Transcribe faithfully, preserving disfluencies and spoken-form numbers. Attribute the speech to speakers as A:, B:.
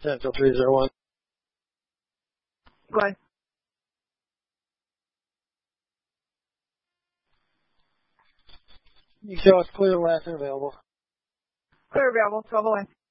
A: Central three zero one.
B: Go ahead.
A: You show us clear last and available.
B: Clear available, twelve oh one.